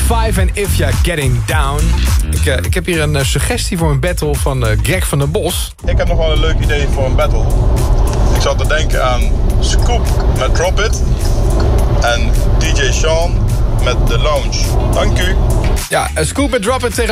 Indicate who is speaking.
Speaker 1: 5 en If You're Getting Down. Ik heb hier een suggestie voor een battle van Greg van der Bos.
Speaker 2: Ik heb nog wel een leuk idee voor een battle. Ik zat te denken aan Scoop met Drop It en DJ Sean met The Lounge. Dank u.
Speaker 1: Ja, Scoop met Drop It tegen